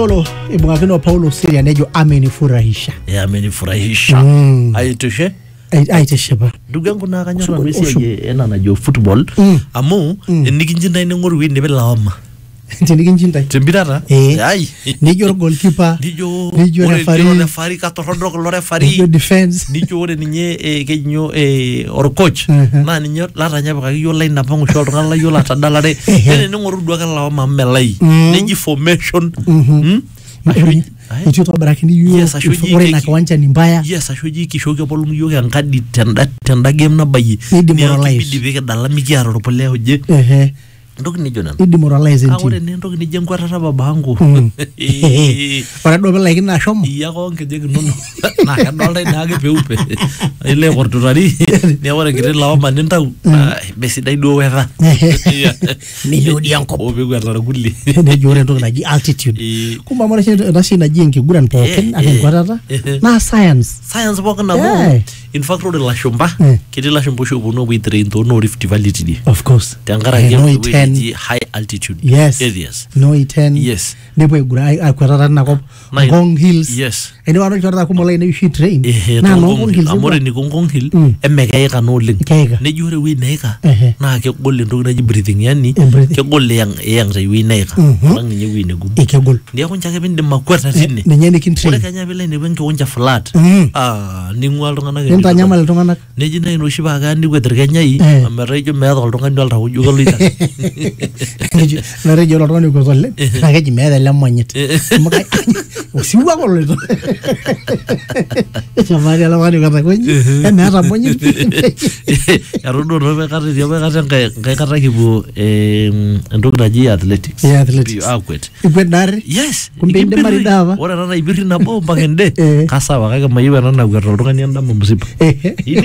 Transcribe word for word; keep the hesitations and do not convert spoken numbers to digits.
Paulo ibungakino Paulo Siria nejo amenifurahisha. Ya amenifurahisha. Mm. Aitoshe? Aitoshe ba. Ndugu yangu na kanyora Messi ena najua football. Mm. Amu Mm. nikinjinda ine ngoru winde belawama. Tinikinjinda. Tembirata? Eh. Ai. Nijo goalkeeper. Nijo Nijo referee. referee ka torondro ko referee. Nijo defense. Nijo ore ninye eh, kenyo eh, or coach. Uh-huh. Na ninyo lata nyapa ka yo line napangu shol ngala yo lata dalare. Ene ngoru duaka lawama melai. Mm. Neji formation. Mhm. Mm. Itu to barakini yu. Yes, ashoji ore na kiwanja ni mbaya. Yes, ashoji kishoke polum yo kan kadi tenda tenda game na bayi. Ni demoralize. Ni bike dala mikiaro pole hoje. Ehe. Ndoki nijo nan. Ni demoralize Ah, nti. ore ne ndoki nije ngwatata babangu. Ora do bela ikina shomo. Iya ko ngeje nono. Na ka dolai na ke peupe. Ile korturari. Ne ore gire lawa manin tau. Besi dai do weather. Ni yodi yanko. Obe gwatara gulli. Ne jore ndo naji altitude. Kumba mara shi rashi naji nkiguran poken akengwatata. Na science. Science boka na mo. In fact ro de la shumba. Kiti la shumbo shubo no we train to no Rift Valley tidi. Of course. Tangara game we high altitude yes. areas. No ten. Yes. Nebo igura akwatata na ko Ngong Hills. Yes. Ene wano chorta kumola ine shi train. Na Ngong Hills. Amore ni Ngong Hill. Emeka eka no ling. Ne jure we neka. Na ke golle ndo na breathing yani. Ke golle yang yang sai we neka. Bang ni we ne gum. Ike gol. Ndia ko nchake binde makwata tinne. Ne nyene kin train. Ore kanya bele ne benke onja flat. Ah ni ngwal ndo ngana. Nta nyamal ndo ngana. Ne jina ino shiba ga ndi weter kenya yi. Amerejo me ndo ngana ndo alta ujuga luita. Na rejo ndo ngana ko tolle. Na ke me da la monyet. Maka usiwa ko lo. Chamari ala wani kata kwenye. Ene hata monyet. Yarudo ndo me kata dia me kata ngai kata kibu eh ndo naji athletics. Yeah, athletics. Akwet. Ikwet dare? Yes. Kumbinde maridava. Ora rana ibiri na bomba kende. Kasawa kaka mayiwa rana gwerro ndo ngani anda mumsipa.